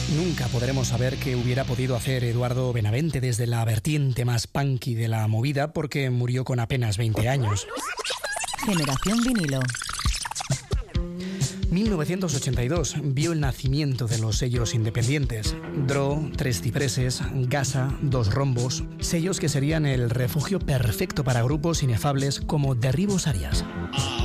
Nunca podremos saber qué hubiera podido hacer Eduardo Benavente desde la vertiente más punky de la movida, porque murió con apenas 20 años. Generación vinilo. 1982 vio el nacimiento de los sellos independientes. Dro, Tres Cipreses, Gasa, Dos Rombos, sellos que serían el refugio perfecto para grupos inefables como Derribos Arias.